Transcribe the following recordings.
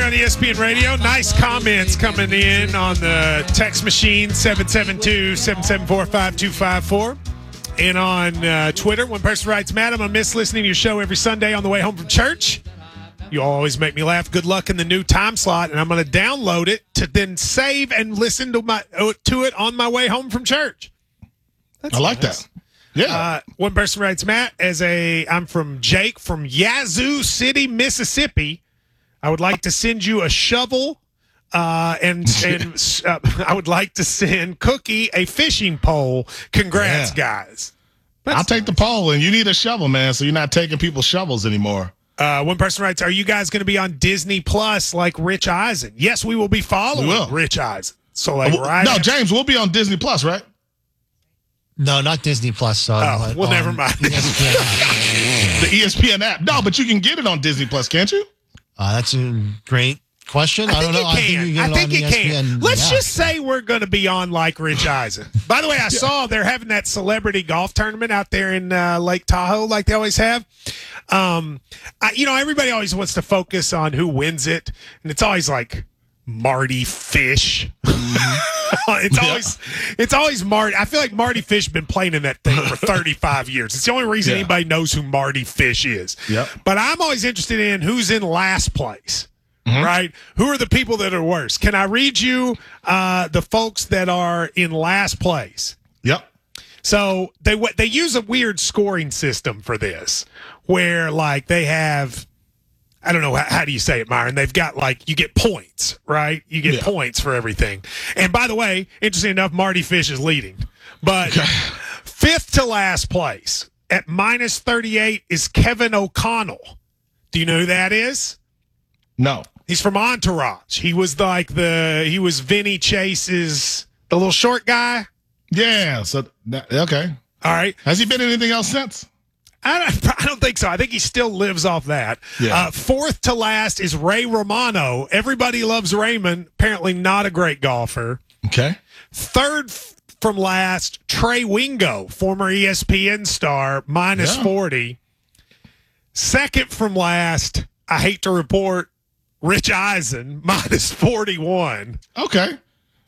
on ESPN Radio. Nice comments coming in on the text machine, 772-774-5254. And on Twitter, one person writes, Madam, I miss listening to your show every Sunday on the way home from church. You always make me laugh. Good luck in the new time slot, and I'm going to download it to then save and listen to it on my way home from church. I like that. Yeah. One person writes, Matt, I'm from Jake from Yazoo City, Mississippi. I would like to send you a shovel, and I would like to send Cookie a fishing pole. Congrats, guys. I'll take the pole, and you need a shovel, man, so you're not taking people's shovels anymore. One person writes, are you guys going to be on Disney Plus like Rich Eisen? Yes, we will be following Rich Eisen. So, James, we'll be on Disney Plus, right? No, not Disney Plus. Never mind. ESPN. The ESPN app. No, but you can get it on Disney Plus, can't you? That's a great question. I don't know. I think you can. Let's just say we're going to be on like Rich Eisen. By the way, I saw they're having that celebrity golf tournament out there in Lake Tahoe like they always have. Everybody always wants to focus on who wins it, and it's always like Marty Fish. It's always Marty. I feel like Marty Fish has been playing in that thing for 35 years. It's the only reason anybody knows who Marty Fish is. Yep. But I'm always interested in who's in last place. Right? Who are the people that are worse? Can I read you the folks that are in last place? Yep. So they use a weird scoring system for this, where like they have, I don't know, how do you say it, Myron? They've got like, you get points, right? You get points for everything. And by the way, interesting enough, Marty Fish is leading. But fifth to last place at minus 38 is Kevin O'Connell. Do you know who that is? No. He's from Entourage. He was he was Vinny Chase's, the little short guy. Yeah. So, okay. All right. Has he been in anything else since? I don't think so. I think he still lives off that. Yeah. Fourth to last is Ray Romano. Everybody loves Raymond. Apparently not a great golfer. Okay. Third from last, Trey Wingo, former ESPN star, minus 40. Second from last, I hate to report, Rich Eisen, minus 41. Okay.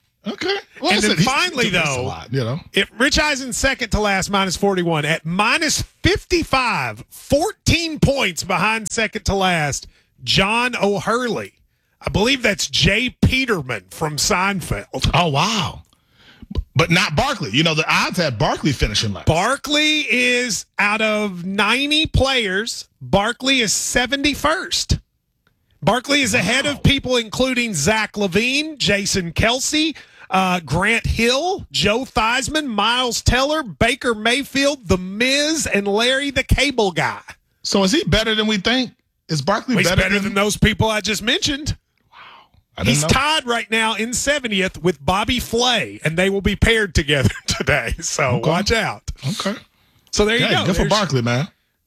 Well, and then finally, though, if Rich Eisen's second to last, minus 41, at minus 55, 14 points behind second to last, John O'Hurley. I believe that's Jay Peterman from Seinfeld. Oh, wow. But not Barkley. The odds had Barkley finishing last. Barkley is, out of 90 players, Barkley is 71st. Barkley is ahead of people including Zach LaVine, Jason Kelsey, Grant Hill, Joe Theismann, Miles Teller, Baker Mayfield, The Miz, and Larry the Cable Guy. So is he better than we think? Is Barkley better than those people I just mentioned? Wow. He's tied right now in 70th with Bobby Flay, and they will be paired together today. So watch out. Okay. So there you go. Good for Barkley, man.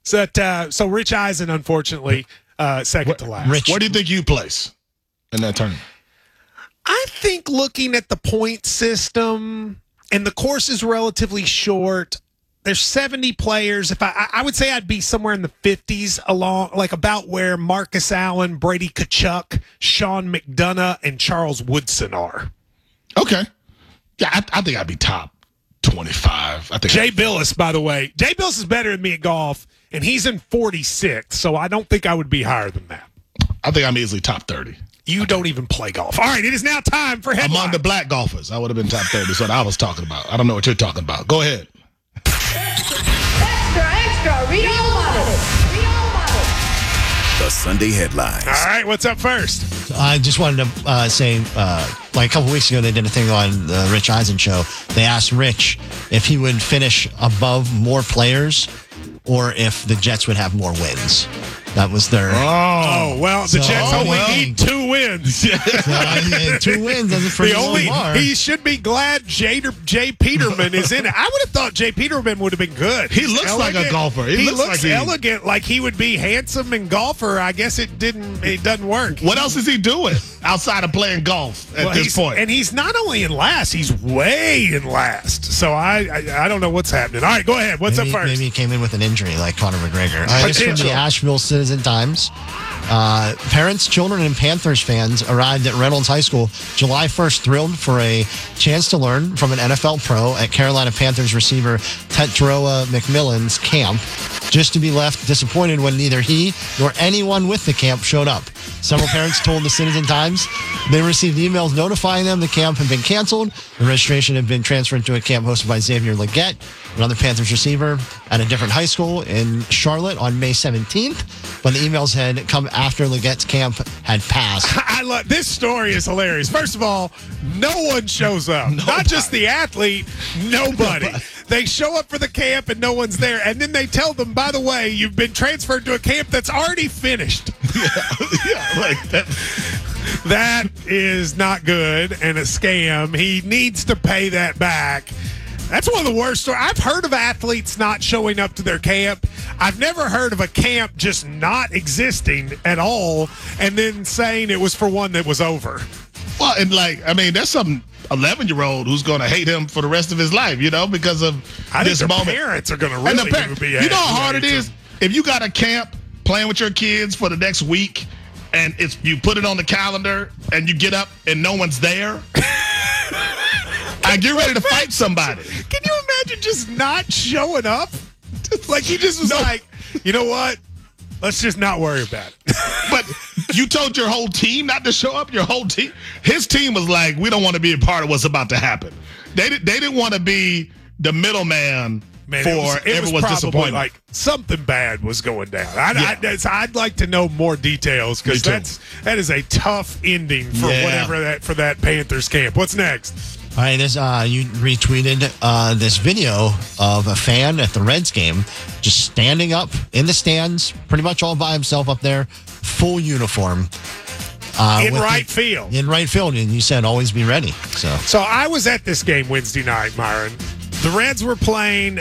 So Rich Eisen, unfortunately, second to last. Where do you think you place in that tournament? I think looking at the point system, and the course is relatively short. There's 70 players. If I would say I'd be somewhere in the 50s, along like about where Marcus Allen, Brady Tkachuk, Sean McDonough, and Charles Woodson are. Okay. Yeah, I think I'd be top 25. I think Jay Billis, by the way. Jay Billis is better than me at golf, and he's in 46th, so I don't think I would be higher than that. I think I'm easily top 30. You don't even play golf. All right, it is now time for headlines. Among the black golfers, I would have been top 30. That's what I was talking about. I don't know what you're talking about. Go ahead. Extra, read all about it. The Sunday headlines. All right, what's up first? I just wanted to say, like a couple weeks ago, they did a thing on the Rich Eisen show. They asked Rich if he would finish above more players or if the Jets would have more wins. That was their... the Jets only need 2 wins. 2 wins doesn't pretty far. He should be glad Jay Peterman is in it. I would have thought Jay Peterman would have been good. He looks like a golfer. He looks elegant, like he would be handsome and golfer. I guess it doesn't work. What else is he doing outside of playing golf at this point? And he's not only in last, he's way in last. So I don't know what's happening. All right, go ahead. What's up first? Maybe he came in with an injury like Conor McGregor. This from the Asheville Citizen. Citizen Times. Parents, children, and Panthers fans arrived at Reynolds High School July 1st, thrilled for a chance to learn from an NFL pro at Carolina Panthers receiver Tetroa McMillan's camp, just to be left disappointed when neither he nor anyone with the camp showed up. Several parents told the Citizen Times they received emails notifying them the camp had been canceled. The registration had been transferred to a camp hosted by Xavier Legette, another Panthers receiver, at a different high school in Charlotte on May 17th. But the emails had come after Legette's camp had passed. I love this story is hilarious. First of all, no one shows up. Not just the athlete, nobody. They show up for the camp and no one's there. And then they tell them, by the way, you've been transferred to a camp that's already finished. Like that. That is not good and a scam. He needs to pay that back. That's one of the worst stories. I've heard of athletes not showing up to their camp. I've never heard of a camp just not existing at all and then saying it was for one that was over. Well, and there's some 11-year-old who's going to hate him for the rest of his life, because of this moment. Parents are going to really be. You know how hard it is if you got a camp playing with your kids for the next week, and you put it on the calendar, and you get up and no one's there. I get ready to fight somebody. Can you imagine just not showing up? Like he just was like, you know what? Let's just not worry about it. But you told your whole team not to show up. Your whole team. His team was like, we don't want to be a part of what's about to happen. They didn't want to be the middleman for everyone's disappointment. Like something bad was going down. I'd like to know more details because that is a tough ending for for that Panthers camp. What's next? All right, you retweeted this video of a fan at the Reds game just standing up in the stands, pretty much all by himself up there, full uniform. In right field. In right field, and you said always be ready. So I was at this game Wednesday night, Myron. The Reds were playing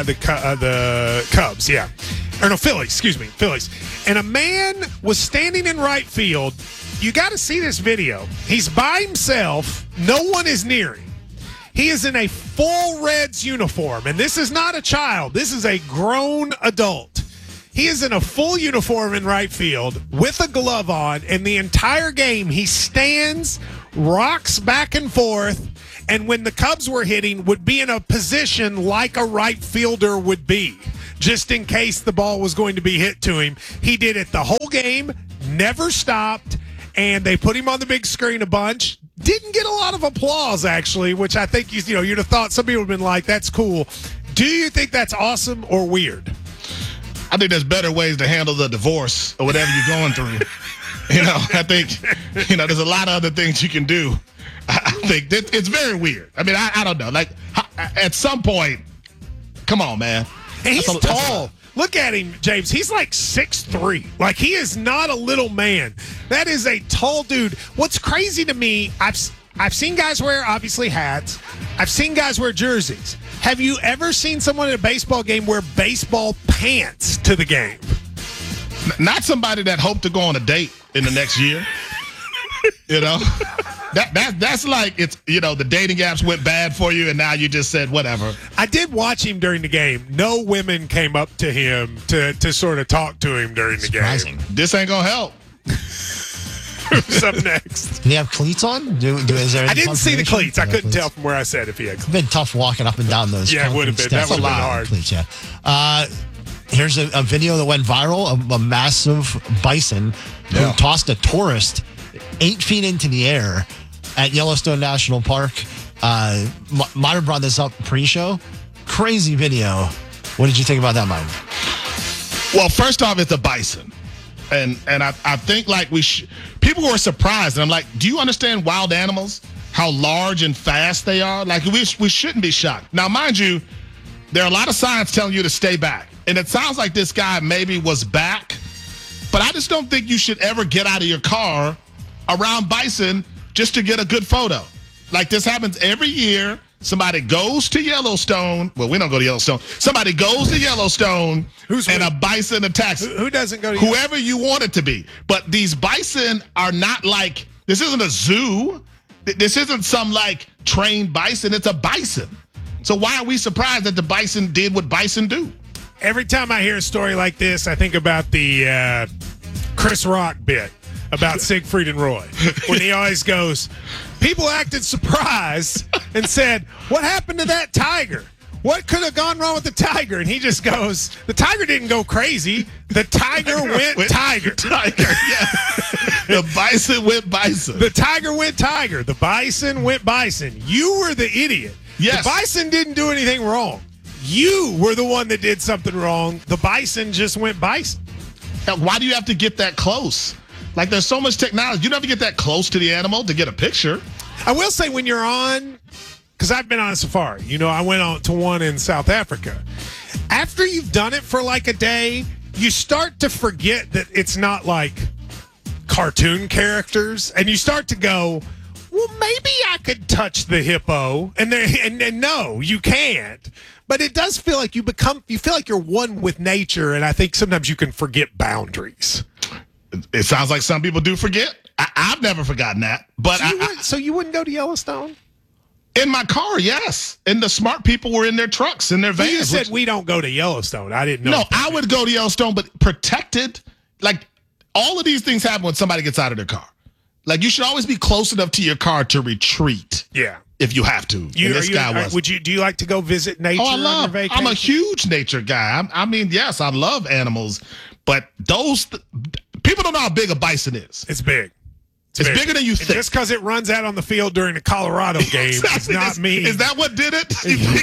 the Cubs, Phillies, excuse me, Phillies. And a man was standing in right field. You got to see this video. He's by himself. No one is near him. He is in a full Reds uniform. And this is not a child. This is a grown adult. He is in a full uniform in right field with a glove on. And the entire game, he stands, rocks back and forth. And when the Cubs were hitting, would be in a position like a right fielder would be, just in case the ball was going to be hit to him. He did it the whole game, never stopped. And they put him on the big screen a bunch. Didn't get a lot of applause, actually, which I think you'd have thought some people have been like, that's cool. Do you think that's awesome or weird? I think there's better ways to handle the divorce or whatever you're going through. I think, there's a lot of other things you can do. I think that it's very weird. I mean, I don't know. Like, at some point, come on, man. And he's tall. Look at him, James. He's like 6'3". Like, he is not a little man. That is a tall dude. What's crazy to me, I've seen guys wear, obviously, hats. I've seen guys wear jerseys. Have you ever seen someone at a baseball game wear baseball pants to the game? Not somebody that hoped to go on a date in the next year. That's like it's the dating apps went bad for you and now you just said whatever. I did watch him during the game. No women came up to him to sort of talk to him during the game. This ain't gonna help. Who's up next? Do you have cleats on? I didn't see the cleats. I couldn't tell from where I said if he had cleats. It's been tough walking up and down those. Yeah, it would have been. That would have been hard. Cleats, yeah. Here's a video that went viral of a massive bison who tossed a tourist 8 feet into the air at Yellowstone National Park. Myron brought this up pre-show. Crazy video. What did you think about that, Myron? Well, first off, it's a bison. And I think like people were surprised. And I'm like, do you understand wild animals? How large and fast they are? Like, we shouldn't be shocked. Now, mind you, there are a lot of signs telling you to stay back. And it sounds like this guy maybe was back. But I just don't think you should ever get out of your car around bison just to get a good photo. Like, this happens every year. Somebody goes to Yellowstone. Well, we don't go to Yellowstone. Somebody goes to Yellowstone and a bison attacks. Who doesn't go to Whoever you want it to be. But these bison are not like, this isn't a zoo. This isn't some like trained bison. It's a bison. So why are we surprised that the bison did what bison do? Every time I hear a story like this, I think about the Chris Rock bit about Siegfried and Roy, when he always goes, people acted surprised and said, what happened to that tiger? What could have gone wrong with the tiger? And he just goes, the tiger didn't go crazy. The tiger went tiger. Tiger, yeah. The bison went bison. The tiger went tiger. The bison went bison. You were the idiot. Yes. The bison didn't do anything wrong. You were the one that did something wrong. The bison just went bison. Now, why do you have to get that close? Like, there's so much technology. You don't have to get that close to the animal to get a picture. I will say, when you're on, because I've been on a safari. You know, I went on to one in South Africa. After you've done it for like a day, you start to forget that it's not like cartoon characters. And you start to go, well, maybe I could touch the hippo. And no, you can't. But it does feel like you feel like you're one with nature. And I think sometimes you can forget boundaries. It sounds like some people do forget. I've never forgotten that. But So you wouldn't go to Yellowstone? In my car, yes. And the smart people were in their trucks, in their vans. You said we don't go to Yellowstone. I didn't know. No, I would go to Yellowstone, but protected. Like, all of these things happen when somebody gets out of their car. Like, you should always be close enough to your car to retreat. Yeah. If you have to. Do you like to go visit nature on your vacation? I'm a huge nature guy. I mean, yes, I love animals, but people don't know how big a bison is. It's big. It's bigger than you think. Just because it runs out on the field during the Colorado game does not mean... Is that what did it?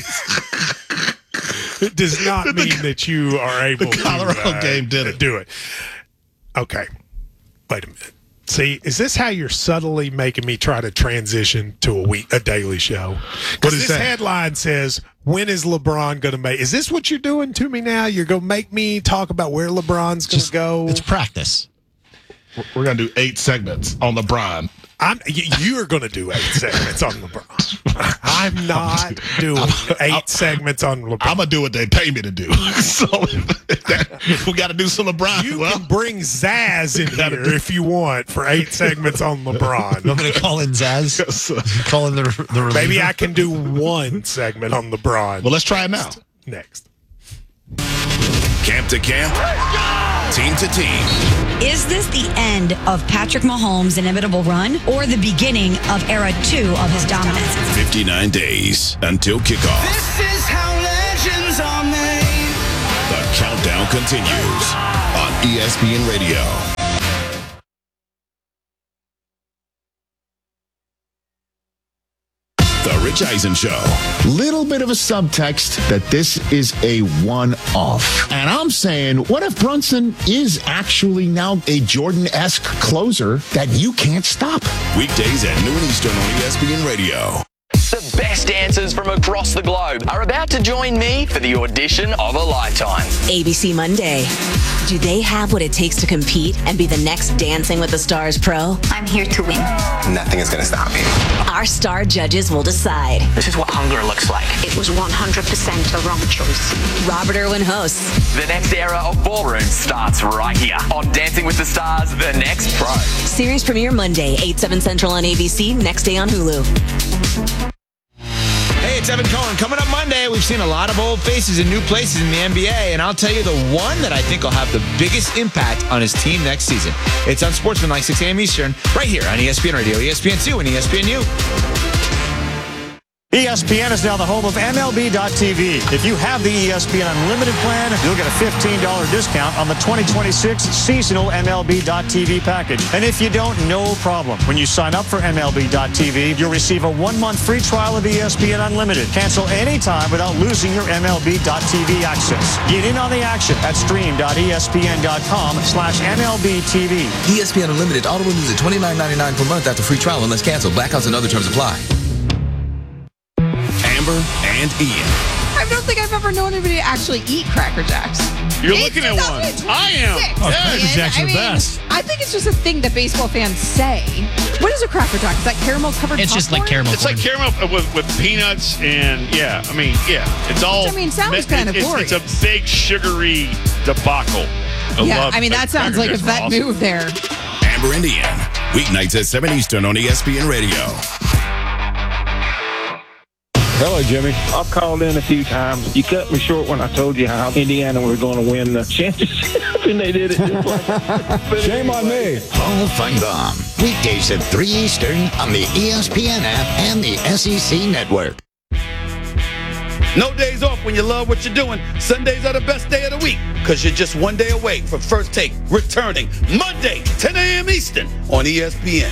It does not mean that you are able the Colorado game did to it. do it. Okay. Wait a minute. See, is this how you're subtly making me try to transition to a daily show? Because this headline says, when is LeBron going to make... Is this what you're doing to me now? You're going to make me talk about where LeBron's going to go? It's practice. We're going to do 8 segments on LeBron. You are going to do 8 segments on LeBron. I'm not doing 8 segments on LeBron. I'm going to do what they pay me to do. So we got to do some LeBron. You can bring Zaz in here if you want for 8 segments on LeBron. I'm going to call in Zaz. Call in the reliever. Maybe I can do 1 segment on LeBron. Well, let's try it now. Next. Camp to camp, team to team. Is this the end of Patrick Mahomes' inevitable run or the beginning of era 2 of his dominance? 59 days until kickoff. This is how legends are made. The countdown continues on ESPN Radio. The Rich Eisen Show. Little bit of a subtext that this is a one-off. And I'm saying, what if Brunson is actually now a Jordan-esque closer that you can't stop? Weekdays at noon Eastern on ESPN Radio. The best dancers from across the globe are about to join me for the audition of a lifetime. ABC Monday. Do they have what it takes to compete and be the next Dancing with the Stars pro? I'm here to win. Nothing is going to stop me. Our star judges will decide. This is what hunger looks like. It was 100% a wrong choice. Robert Irwin hosts. The next era of ballroom starts right here on Dancing with the Stars, The Next Pro. Series premiere Monday, 8/7 Central on ABC, next day on Hulu. Hey, it's Evan Cohen. Coming up Monday, we've seen a lot of old faces in new places in the NBA, and I'll tell you the one that I think will have the biggest impact on his team next season. It's on Sportsmanlike, 6 a.m. Eastern, right here on ESPN Radio, ESPN2, and ESPNU. ESPN is now the home of MLB.tv. If you have the ESPN Unlimited plan, you'll get a $15 discount on the 2026 seasonal MLB.tv package. And if you don't, no problem. When you sign up for MLB.tv, you'll receive a 1-month free trial of ESPN Unlimited. Cancel anytime without losing your MLB.tv access. Get in on the action at stream.espn.com/MLBTV. ESPN Unlimited auto renews at $29.99 per month after free trial unless canceled. Blackouts and other terms apply. Amber and Ian. I don't think I've ever known anybody to actually eat Cracker Jacks. You're looking at one. I am. Oh, Cracker Jacks are the best. I think it's just a thing that baseball fans say. What is a Cracker Jack? Is that caramel covered? It's just like caramel. It's like caramel with peanuts and it's all. Which, sounds kind of glorious. It's a big sugary debacle. That sounds like a vet move there. Amber and Ian, weeknights at 7 Eastern on ESPN Radio. Hello, Jimmy. I've called in a few times. You cut me short when I told you how Indiana was going to win the championship, and they did it just like that. Shame on me. Paul Feinbaum. Weekdays at 3 Eastern on the ESPN app and the SEC Network. No days off when you love what you're doing. Sundays are the best day of the week because you're just one day away from First Take returning Monday, 10 a.m. Eastern on ESPN.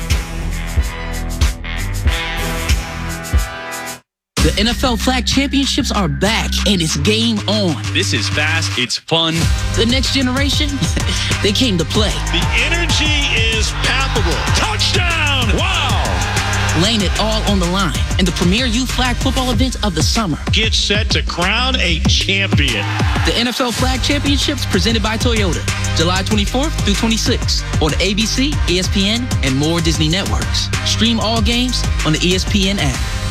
The NFL Flag Championships are back, and it's game on. This is fast. It's fun. The next generation, they came to play. The energy is palpable. Touchdown! Wow! Laying it all on the line in the premier youth flag football event of the summer. Get set to crown a champion. The NFL Flag Championships presented by Toyota, July 24th through 26th on ABC, ESPN, and more Disney networks. Stream all games on the ESPN app.